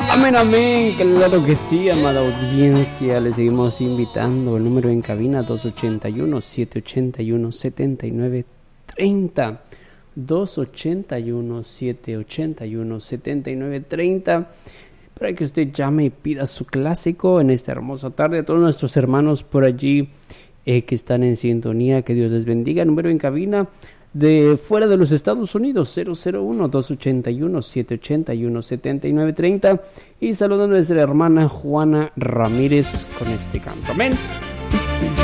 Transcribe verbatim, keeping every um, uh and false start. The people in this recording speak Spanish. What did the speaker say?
Amén, amén, claro que sí, amada audiencia. Le seguimos invitando. El número en cabina dos ochenta y uno, siete ochenta y uno, setenta y nueve treinta. dos ochenta y uno, siete ochenta y uno, setenta y nueve treinta. Para que usted llame y pida su clásico en esta hermosa tarde. A todos nuestros hermanos por allí eh, que están en sintonía, que Dios les bendiga. Número en cabina de fuera de los Estados Unidos, cero cero uno, dos ochenta y uno, siete ochenta y uno, setenta y nueve treinta. Y saludando a nuestra hermana Juana Ramírez con este canto. Amén.